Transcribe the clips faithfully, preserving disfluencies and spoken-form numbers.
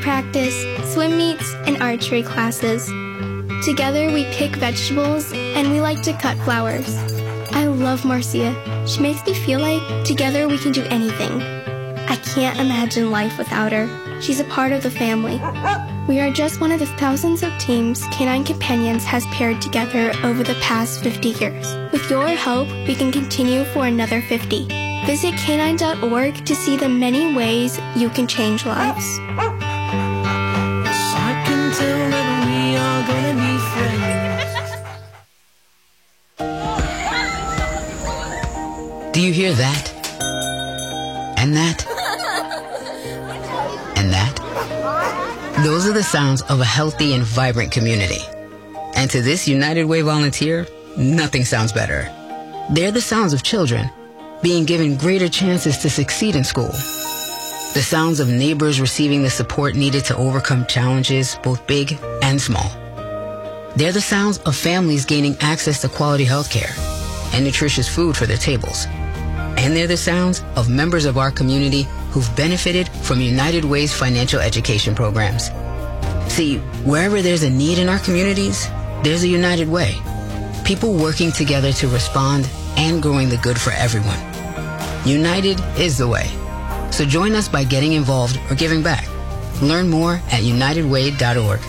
practice, swim meets, and archery classes. Together we pick vegetables and we like to cut flowers. I love Marcia. She makes me feel like together we can do anything. I can't imagine life without her. She's a part of the family. We are just one of the thousands of teams Canine Companions has paired together over the past fifty years. With your help, we can continue for another fifty. Visit canine dot org to see the many ways you can change lives. I can tell that we are gonna be friends. Do you hear that? And that? And that? Those are the sounds of a healthy and vibrant community. And to this United Way volunteer, nothing sounds better. They're the sounds of children being given greater chances to succeed in school. The sounds of neighbors receiving the support needed to overcome challenges, both big and small. They're the sounds of families gaining access to quality health care and nutritious food for their tables. And they're the sounds of members of our community who've benefited from United Way's financial education programs. See, wherever there's a need in our communities, there's a United Way. People working together to respond and growing the good for everyone. United is the way. So join us by getting involved or giving back. Learn more at united way dot org.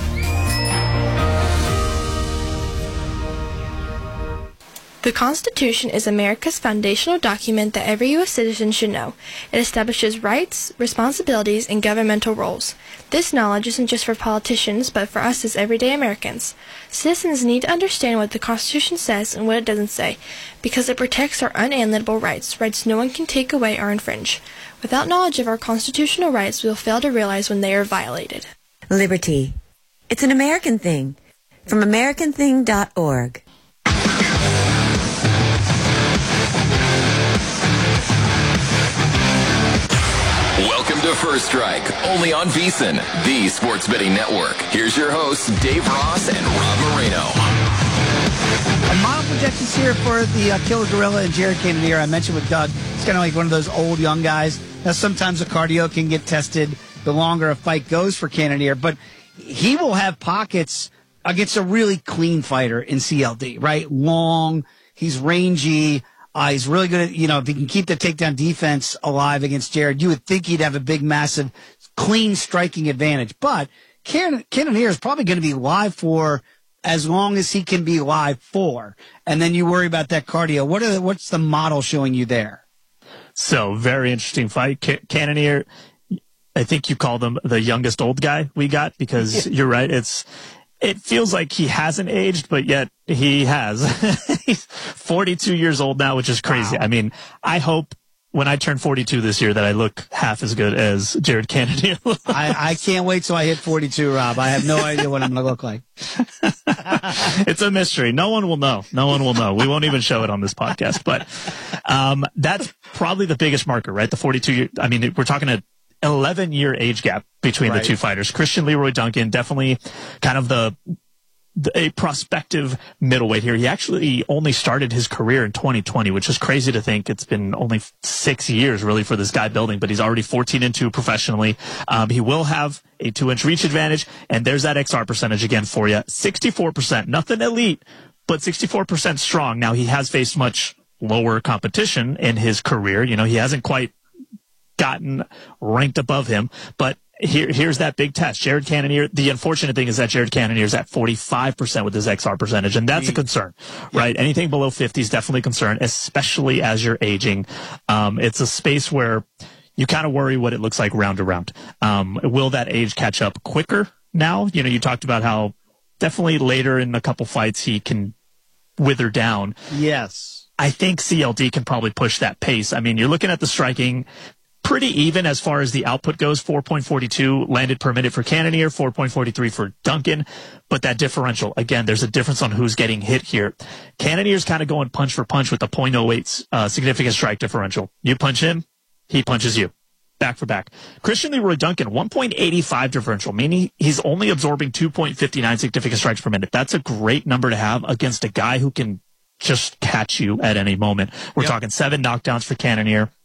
The Constitution is America's foundational document that every U S citizen should know. It establishes rights, responsibilities, and governmental roles. This knowledge isn't just for politicians, but for us as everyday Americans. Citizens need to understand what the Constitution says and what it doesn't say, because it protects our unalienable rights, rights no one can take away or infringe. Without knowledge of our constitutional rights, we will fail to realize when they are violated. Liberty. It's an American thing. From american thing dot org. Welcome to First Strike, only on VEASAN, the sports betting network. Here's your hosts, Dave Ross and Rob Moreno. A model projections here for the uh, Killer Gorilla and Jared Cannonier. I mentioned with Doug, it's kind of like one of those old young guys. Now, sometimes the cardio can get tested the longer a fight goes for Cannonier, but he will have pockets against a really clean fighter in C L D, right? Long, he's rangy. Uh, he's really good at, you know, if he can keep the takedown defense alive against Jared, you would think he'd have a big, massive, clean striking advantage. But Can- Cannonier is probably going to be live for as long as he can be live for. And then you worry about that cardio. What are the, what's the model showing you there? So, very interesting fight. Can- Cannonier, I think you call them the youngest old guy we got, because you're right. It's, it feels like he hasn't aged, but yet he has. He's forty-two years old now, which is crazy. Wow. I mean, I hope when I turn forty-two this year that I look half as good as Jared Cannonier. I, I can't wait till I hit forty-two, Rob. I have no idea what I'm going to look like. It's a mystery. No one will know. No one will know. We won't even show it on this podcast. But um, that's probably the biggest marker, right? The forty-two year. I mean, we're talking a eleven year age gap between right. the two fighters. Christian Leroy Duncan, definitely kind of the, the a prospective middleweight here. He actually only started his career in twenty twenty, which is crazy to think. It's been only six years really for this guy building, but he's already fourteen and two professionally. Um, he will have a two inch reach advantage, and there's that X R percentage again for you. sixty-four percent, nothing elite, but sixty-four percent strong. Now, he has faced much lower competition in his career. You know, he hasn't quite gotten ranked above him, but here, here's that big test. Jared Cannonier, the unfortunate thing is that Jared Cannonier is at forty-five percent with his X R percentage, and that's a concern, right? Yeah. Anything below fifty is definitely a concern, especially as you're aging. Um, it's a space where you kind of worry what it looks like round to round. Um, will that age catch up quicker now? You know, you talked about how definitely later in a couple fights he can wither down. Yes. I think C L D can probably push that pace. I mean, you're looking at the striking pretty even as far as the output goes. four point four two landed per minute for Cannonier, four point four three for Duncan. But that differential, again, there's a difference on who's getting hit here. Cannonier's kind of going punch for punch with the point oh eight uh, significant strike differential. You punch him, he punches you. Back for back. Christian Leroy Duncan, one point eight five differential, meaning he's only absorbing two point five nine significant strikes per minute. That's a great number to have against a guy who can just catch you at any moment. We're yep. talking seven knockdowns for Cannonier.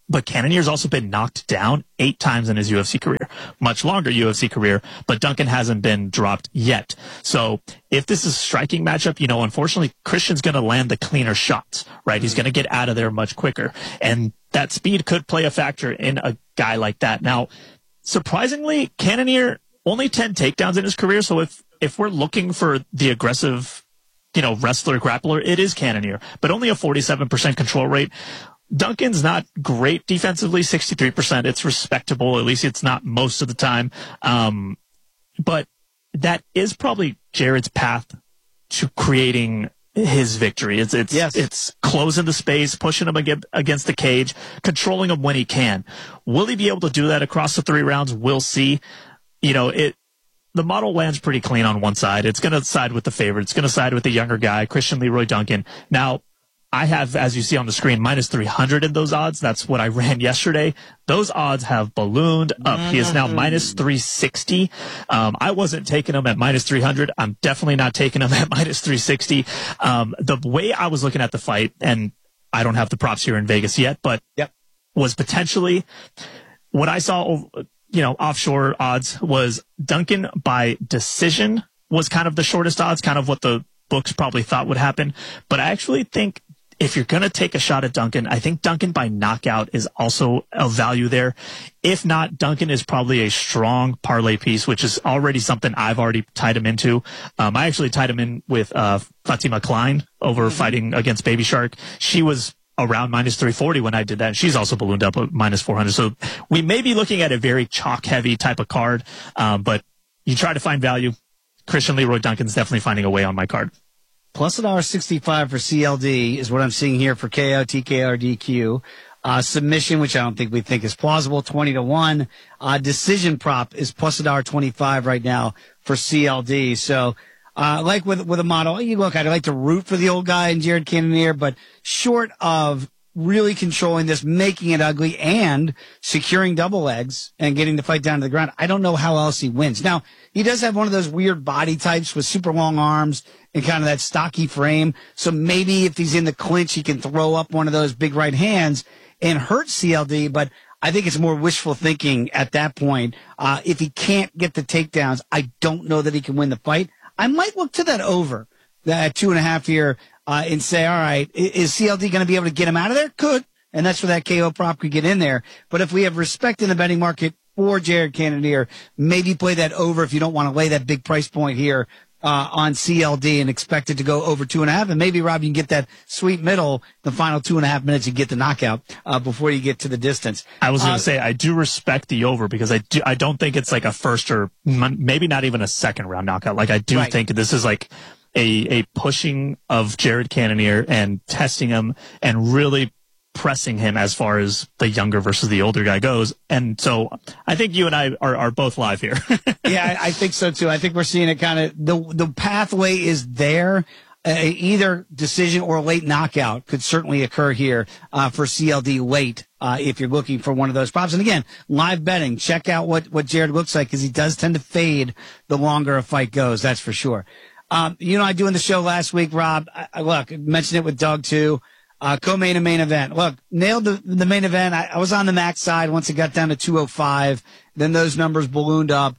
but Cannonier's also been knocked down eight times in his U F C career, much longer U F C career, but Duncan hasn't been dropped yet. So if this is a striking matchup, you know, unfortunately, Christian's going to land the cleaner shots, right? He's going to get out of there much quicker. And that speed could play a factor in a guy like that. Now, surprisingly, Cannonier only ten takedowns in his career. So if, if we're looking for the aggressive, you know, wrestler, grappler, it is Cannonier, but only a forty-seven percent control rate. Duncan's not great defensively, sixty-three percent. It's respectable. At least it's not most of the time. Um, but that is probably Jared's path to creating his victory. It's, it's, yes. it's closing the space, pushing him against the cage, controlling him when he can. Will he be able to do that across the three rounds? We'll see. You know, it, the model lands pretty clean on one side. It's going to side with the favorite. It's going to side with the younger guy, Christian Leroy Duncan. Now, I have, as you see on the screen, minus three hundred in those odds. That's what I ran yesterday. Those odds have ballooned up. Mm-hmm. He is now minus three sixty. Um, I wasn't taking him at minus three hundred. I'm definitely not taking him at minus three sixty. Um, the way I was looking at the fight, and I don't have the props here in Vegas yet, but yep. was potentially what I saw, you know, offshore odds was Duncan by decision was kind of the shortest odds, kind of what the books probably thought would happen. But I actually think if you're going to take a shot at Duncan, I think Duncan by knockout is also a value there. If not, Duncan is probably a strong parlay piece, which is already something I've already tied him into. Um, I actually tied him in with uh, Fatima Klein over mm-hmm. fighting against Baby Shark. She was around minus three forty when I did that. She's also ballooned up at minus four hundred. So we may be looking at a very chalk-heavy type of card, um, but you try to find value. Christian Leroy Duncan's definitely finding a way on my card. Plus a dollar sixty-five for C L D is what I'm seeing here for K O, T K O, or D Q. Uh, submission, which I don't think we think is plausible, twenty to one. Uh, decision prop is plus a dollar twenty-five right now for C L D. So, uh, like with, with a model, you look, I'd like to root for the old guy and Jared Cannonier, but short of really controlling this, making it ugly, and securing double legs and getting the fight down to the ground, I don't know how else he wins. Now, he does have one of those weird body types with super long arms and kind of that stocky frame. So maybe if he's in the clinch, he can throw up one of those big right hands and hurt C L D. But I think it's more wishful thinking at that point. Uh, if he can't get the takedowns, I don't know that he can win the fight. I might look to that over, that two and a half here, uh, and say, all right, is C L D going to be able to get him out of there? Could. And that's where that K O prop could get in there. But if we have respect in the betting market for Jared Cannonier, maybe play that over if you don't want to lay that big price point here uh, on C L D and expect it to go over two and a half. And maybe, Rob, you can get that sweet middle, the final two and a half minutes, you get the knockout uh, before you get to the distance. I was going to uh, say, I do respect the over because I do, I don't think it's like a first or maybe not even a second round knockout. Like I do right. think this is like a, a pushing of Jared Cannonier and testing him and really pressing him as far as the younger versus the older guy goes. And so I think you and I are, are both live here. Yeah, I, I think so too. I think we're seeing it kind of, the, the pathway is there. Uh, either decision or late knockout could certainly occur here uh, for C L D late uh, if you're looking for one of those props. And again, live betting, check out what, what Jared looks like because he does tend to fade the longer a fight goes. That's for sure. Um, you know, I doing the show last week, Rob. I, I look, I mentioned it with Doug too. Uh, co-main and main event. Look, nailed the, the main event. I, I was on the max side once it got down to two oh five. Then those numbers ballooned up.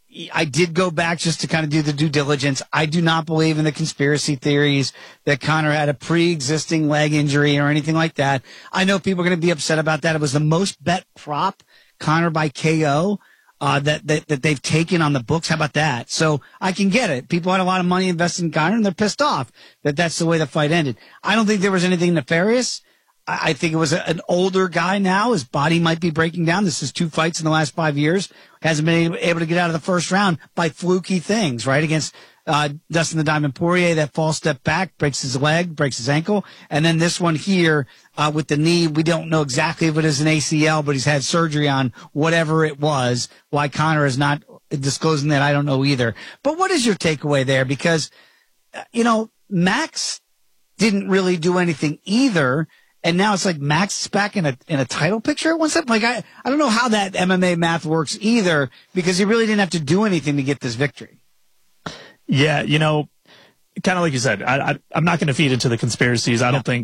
I did go back just to kind of do the due diligence. I do not believe in the conspiracy theories that Conor had a pre-existing leg injury or anything like that. I know people are going to be upset about that. It was the most bet prop, Conor by K O. Uh, that, that, that they've taken on the books. How about that? So I can get it. People had a lot of money invested in Conor and they're pissed off that that's the way the fight ended. I don't think there was anything nefarious. I, I think it was a, an older guy now. His body might be breaking down. This is two fights in the last five years. Hasn't been able to get out of the first round by fluky things, right? Against, uh, Dustin the Diamond Poirier, that false step back, breaks his leg, breaks his ankle. And then this one here, uh, with the knee, we don't know exactly if it is an A C L, but he's had surgery on whatever it was. Why Conor is not disclosing that, I don't know either. But what is your takeaway there? Because, uh, you know, Max didn't really do anything either. And now it's like Max is back in a, in a title picture at one step. Like, I, I don't know how that M M A math works either because he really didn't have to do anything to get this victory. Yeah, you know, kind of like you said, I, I, I'm not going to feed into the conspiracies. I don't think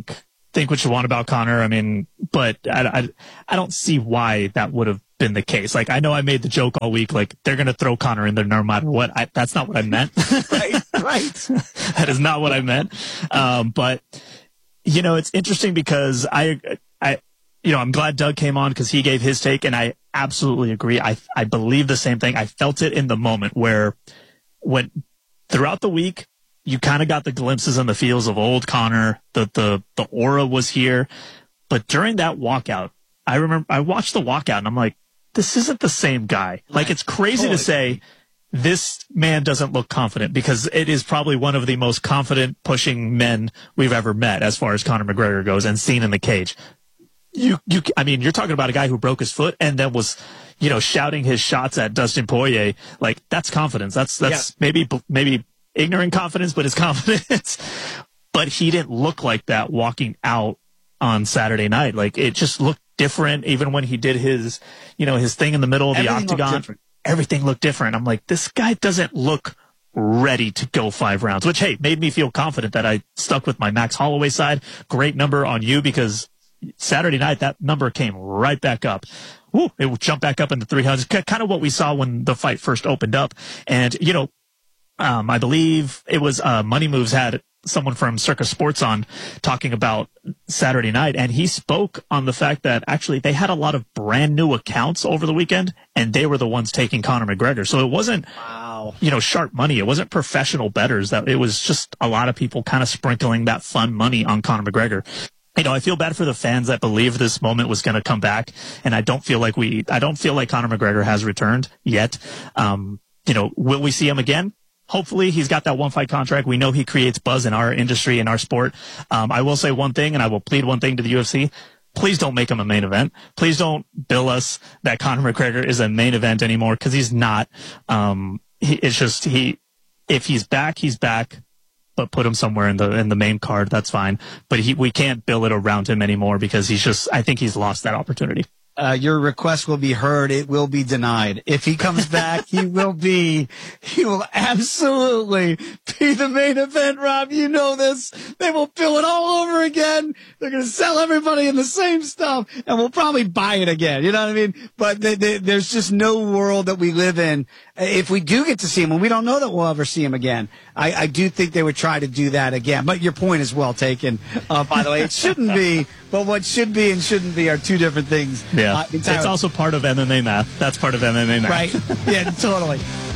think what you want about Conor. I mean, but I, I, I don't see why that would have been the case. Like, I know I made the joke all week, like, they're going to throw Conor in there no matter what. I, that's not what I meant. Right, right. That is not what I meant. Um, but, you know, it's interesting because I, I, you know, I'm glad Doug came on because he gave his take, and I absolutely agree. I, I believe the same thing. I felt it in the moment where when throughout the week, you kind of got the glimpses and the feels of old Conor. The, the, the aura was here. But during that walkout, I remember I watched the walkout and I'm like, this isn't the same guy. Like, it's crazy totally. to say this man doesn't look confident, because it is probably one of the most confident pushing men we've ever met as far as Conor McGregor goes and seen in the cage. You, you, I mean, you're talking about a guy who broke his foot and then was, you know, shouting his shots at Dustin Poirier. Like, that's confidence. That's, that's yeah. maybe, maybe ignorant confidence, but it's confidence. But he didn't look like that walking out on Saturday night. Like, it just looked different. Even when he did his, you know, his thing in the middle of the Everything octagon, looked everything looked different. I'm like, this guy doesn't look ready to go five rounds, which, hey, made me feel confident that I stuck with my Max Holloway side. Great number on you, because Saturday night, that number came right back up. Woo, it would jump back up into three hundred, kind of what we saw when the fight first opened up. And, you know, um, I believe it was, uh, Money Moves had someone from Circa Sports on talking about Saturday night, and he spoke on the fact that actually they had a lot of brand new accounts over the weekend, and they were the ones taking Conor McGregor. So it wasn't, wow. you know, sharp money. It wasn't professional bettors. That it was just a lot of people kind of sprinkling that fun money on Conor McGregor. You know, I feel bad for the fans that believe this moment was going to come back, and I don't feel like we, I don't feel like Conor McGregor has returned yet. Um, you know, will we see him again? Hopefully he's got that one fight contract. We know he creates buzz in our industry, in our sport. Um, I will say one thing, and I will plead one thing to the U F C. Please don't make him a main event. Please don't bill us that Conor McGregor is a main event anymore, because he's not. Um, he, it's just, he, if he's back, he's back, but put him somewhere in the, in the main card. That's fine. But he, we can't bill it around him anymore, because he's just, I think he's lost that opportunity. Uh, your request will be heard. It will be denied. If he comes back, he will be, he will absolutely be the main event, Rob. You know this. They will bill it all over again. They're going to sell everybody in the same stuff, and we'll probably buy it again. You know what I mean? But they, they, there's just no world that we live in. If we do get to see him, and we don't know that we'll ever see him again, I, I do think they would try to do that again. But your point is well taken, uh, by the way. It shouldn't be, but what should be and shouldn't be are two different things. Yeah. Uh, it's also part of M M A math. That's part of M M A math. Right. Yeah, totally.